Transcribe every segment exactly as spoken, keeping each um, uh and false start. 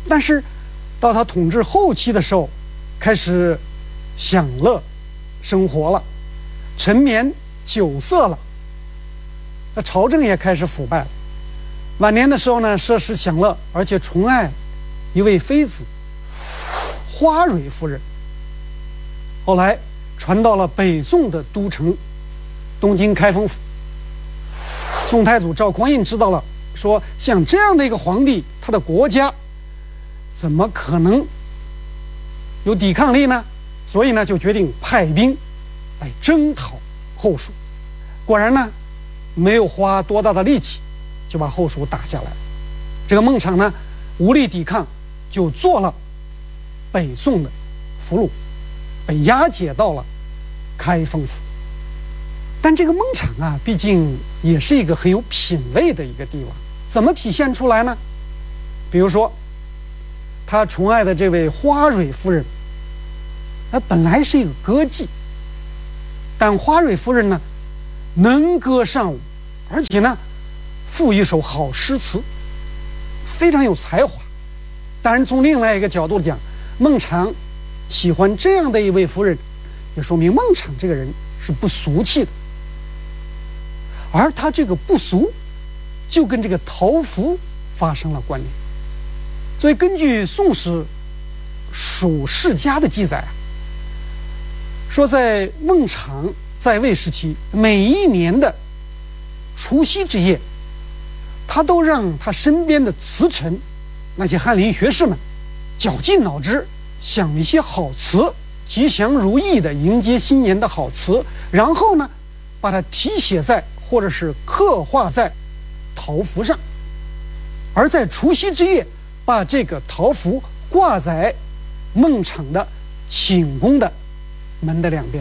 但是到他统治后期的时候，开始享乐生活了，沉湎酒色了，那朝政也开始腐败了。晚年的时候呢，奢侈享乐，而且宠爱一位妃子花蕊夫人。后来传到了北宋的都城东京开封府，宋太祖赵匡胤知道了，说像这样的一个皇帝，他的国家怎么可能有抵抗力呢？所以呢，就决定派兵来征讨后蜀。果然呢，没有花多大的力气，就把后蜀打下来了。这个孟昶呢，无力抵抗，就做了北宋的俘虏，被押解到了开封府。但这个孟昶啊，毕竟也是一个很有品位的一个帝王，怎么体现出来呢？比如说，他宠爱的这位花蕊夫人，她本来是一个歌妓，但花蕊夫人呢，能歌善舞，而且呢，赋一手好诗词，非常有才华。当然，从另外一个角度讲，孟昶喜欢这样的一位夫人，也说明孟昶这个人是不俗气的。而他这个不俗，就跟这个桃符发生了关联。所以根据《宋史·蜀世家》的记载，说在孟昶在位时期，每一年的除夕之夜，他都让他身边的词臣，那些翰林学士们，绞尽脑汁想一些好词，吉祥如意的迎接新年的好词，然后呢，把它题写在或者是刻画在桃符上，而在除夕之夜，把这个桃符挂在孟昶的寝宫的门的两边。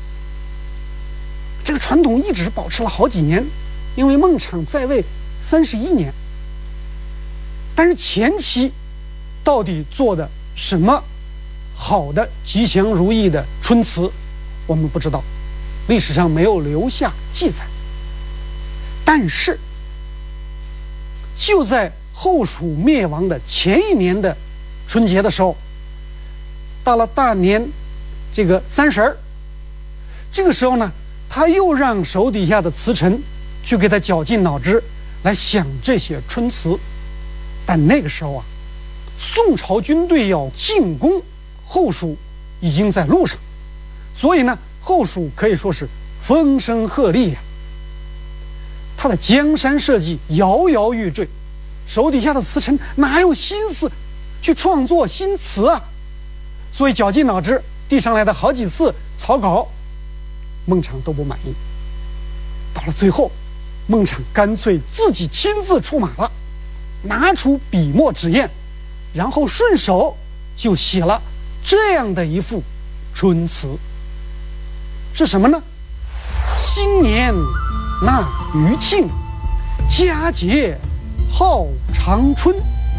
这个传统一直保持了好几年，因为孟昶在位三十一年。但是前期到底做的什么好的吉祥如意的春词，我们不知道，历史上没有留下记载。但是就在后蜀灭亡的前一年的春节的时候，到了大年这个三十儿，这个时候呢，他又让手底下的词臣去给他绞尽脑汁来想这些春词。但那个时候啊，宋朝军队要进攻后蜀已经在路上，所以呢，后蜀可以说是风声鹤唳呀、啊，他的江山社稷摇摇欲坠，手底下的词臣哪有心思去创作新词啊？所以绞尽脑汁递上来的好几次草稿，孟昶都不满意。到了最后，孟昶干脆自己亲自出马了，拿出笔墨纸砚，然后顺手就写了这样的一副春词。是什么呢？新年纳余庆，佳节号长春。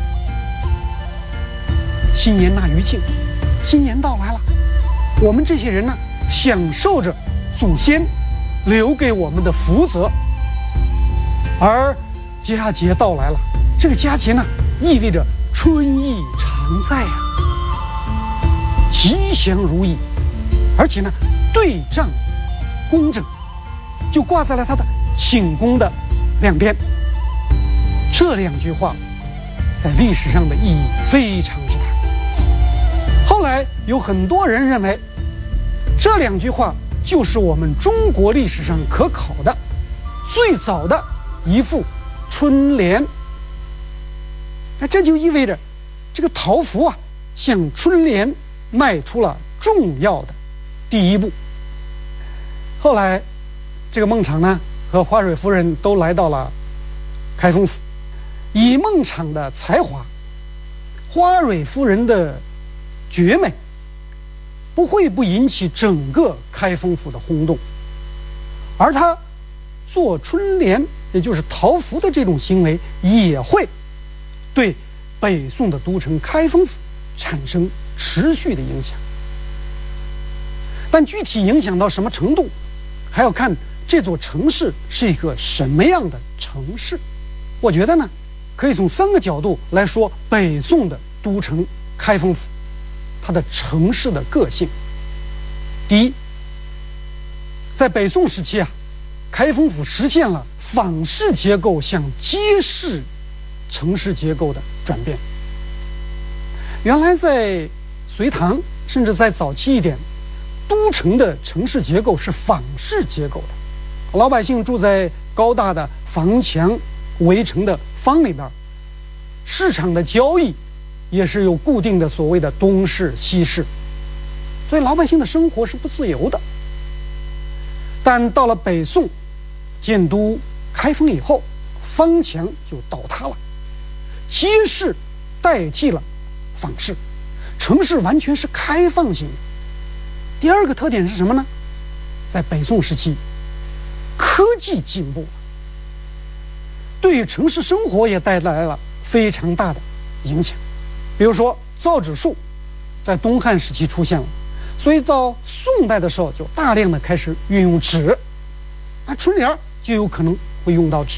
新年纳余庆，新年到来了，我们这些人呢，享受着祖先留给我们的福泽，而佳节到来了，这个佳节呢，意味着春意常在啊，吉祥如意，而且呢，对仗工整，就挂在了他的寝宫的两边。这两句话在历史上的意义非常之大。后来有很多人认为，这两句话就是我们中国历史上可考的最早的一副春联。那这就意味着这个桃符啊，向春联迈出了重要的第一步。后来这个孟昶呢和花蕊夫人都来到了开封府，以孟昶的才华，花蕊夫人的绝美，不会不引起整个开封府的轰动。而他做春联，也就是桃符的这种行为，也会对北宋的都城开封府产生持续的影响。但具体影响到什么程度，还要看这座城市是一个什么样的城市。我觉得呢，可以从三个角度来说北宋的都城开封府它的城市的个性。第一，在北宋时期啊，开封府实现了坊市结构向街市城市结构的转变。原来在隋唐，甚至在早期一点，都城的城市结构是坊市结构的，老百姓住在高大的房墙围成的坊里边，市场的交易也是有固定的所谓的东市西市，所以老百姓的生活是不自由的。但到了北宋建都开封以后，坊墙就倒塌了，街市代替了坊市，城市完全是开放性的。第二个特点是什么呢？在北宋时期，科技进步了，对于城市生活也带来了非常大的影响。比如说造纸术在东汉时期出现了，所以到宋代的时候就大量的开始运用纸，那春联就有可能会用到纸。